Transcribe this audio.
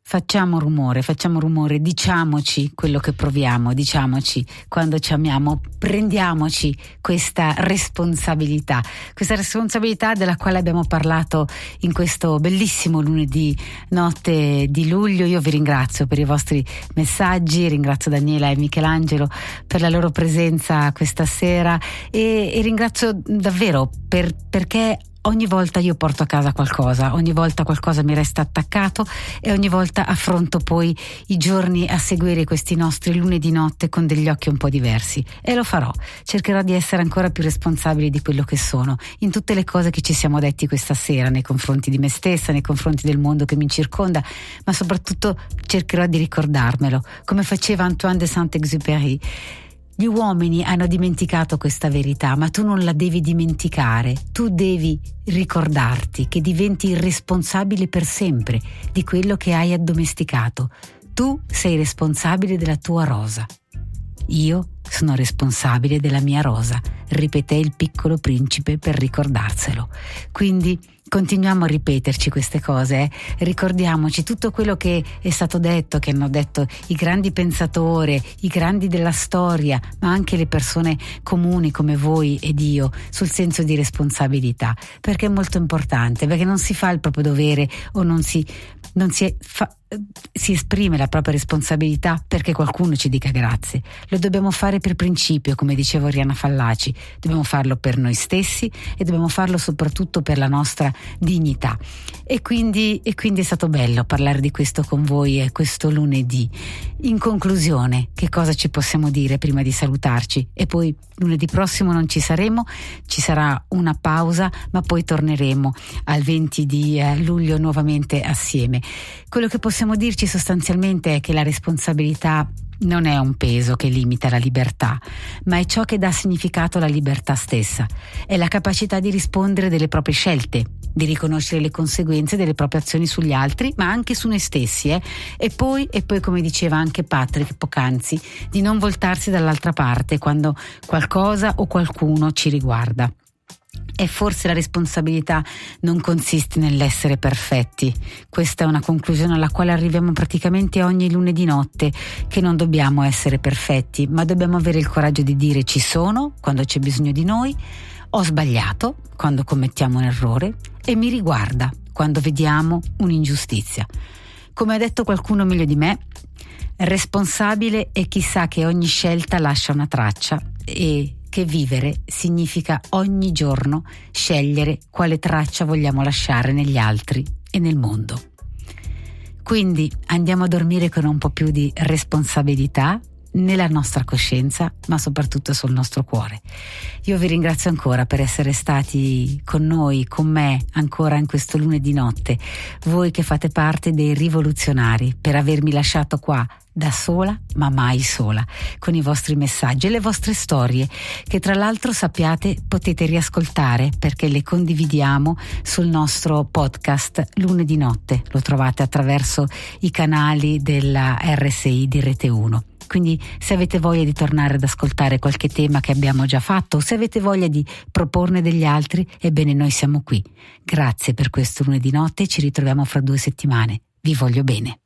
Facciamo rumore, diciamoci quello che proviamo, diciamoci quando ci amiamo, prendiamoci questa responsabilità della quale abbiamo parlato in questo bellissimo lunedì notte di luglio. Io vi ringrazio per i vostri messaggi, ringrazio Daniela e Michelangelo per la loro presenza questa sera e ringrazio davvero perché ogni volta io porto a casa qualcosa, ogni volta qualcosa mi resta attaccato e ogni volta affronto poi i giorni a seguire questi nostri lunedì notte con degli occhi un po' diversi, e lo farò. Cercherò di essere ancora più responsabile di quello che sono in tutte le cose che ci siamo detti questa sera, nei confronti di me stessa, nei confronti del mondo che mi circonda, ma soprattutto cercherò di ricordarmelo, come faceva Antoine de Saint-Exupéry. Gli uomini hanno dimenticato questa verità, ma tu non la devi dimenticare. Tu devi ricordarti che diventi il responsabile per sempre di quello che hai addomesticato. Tu sei responsabile della tua rosa. Io sono responsabile della mia rosa, ripeté il Piccolo Principe per ricordarselo. Quindi continuiamo a ripeterci queste cose, Ricordiamoci tutto quello che è stato detto, che hanno detto i grandi pensatori, i grandi della storia, ma anche le persone comuni come voi ed io, sul senso di responsabilità, perché è molto importante, perché non si fa il proprio dovere o si esprime la propria responsabilità perché qualcuno ci dica grazie. Lo dobbiamo fare per principio, come diceva Oriana Fallaci, dobbiamo farlo per noi stessi e dobbiamo farlo soprattutto per la nostra dignità. E quindi è stato bello parlare di questo con voi questo lunedì. In conclusione, che cosa ci possiamo dire prima di salutarci? E poi lunedì prossimo non ci saremo, ci sarà una pausa, ma poi torneremo al 20 di luglio nuovamente assieme. Quello che possiamo dirci sostanzialmente è che la responsabilità non è un peso che limita la libertà, ma è ciò che dà significato alla libertà stessa. È la capacità di rispondere delle proprie scelte, di riconoscere le conseguenze delle proprie azioni sugli altri, ma anche su noi stessi. E poi, come diceva anche Patrick poc'anzi, di non voltarsi dall'altra parte quando qualcosa o qualcuno ci riguarda. E forse la responsabilità non consiste nell'essere perfetti. Questa è una conclusione alla quale arriviamo praticamente ogni lunedì notte, che non dobbiamo essere perfetti, ma dobbiamo avere il coraggio di dire ci sono quando c'è bisogno di noi, ho sbagliato quando commettiamo un errore e mi riguarda quando vediamo un'ingiustizia. Come ha detto qualcuno meglio di me, responsabile è chi sa che ogni scelta lascia una traccia e che vivere significa ogni giorno scegliere quale traccia vogliamo lasciare negli altri e nel mondo. Quindi andiamo a dormire con un po' più di responsabilità nella nostra coscienza, ma soprattutto sul nostro cuore. Io vi ringrazio ancora per essere stati con noi, con me, ancora in questo lunedì notte, voi che fate parte dei rivoluzionari, per avermi lasciato qua da sola ma mai sola, con i vostri messaggi e le vostre storie, che tra l'altro sappiate potete riascoltare perché le condividiamo sul nostro podcast lunedì notte. Lo trovate attraverso i canali della RSI di Rete 1. Quindi se avete voglia di tornare ad ascoltare qualche tema che abbiamo già fatto, o se avete voglia di proporne degli altri, ebbene noi siamo qui. Grazie per questo lunedì notte, ci ritroviamo fra 2 settimane. Vi voglio bene.